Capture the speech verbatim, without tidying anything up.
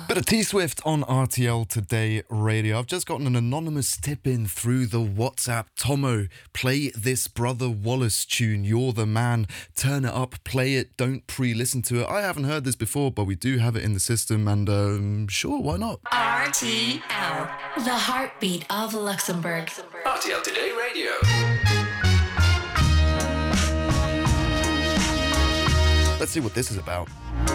Bit of T-Swift on R T L Today Radio. I've just gotten an anonymous tip in through the WhatsApp. Tomo, play this Brother Wallace tune. You're the man. Turn it up, play it, don't pre-listen to it. I haven't heard this before, but we do have it in the system, and um, sure, why not? R T L, the heartbeat of Luxembourg. R T L Today Radio. Let's see what this is about.